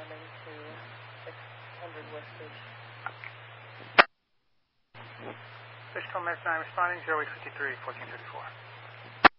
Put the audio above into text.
responding to 600 West Bridge. Fish 12 minutes 9 responding, 0853, 1434.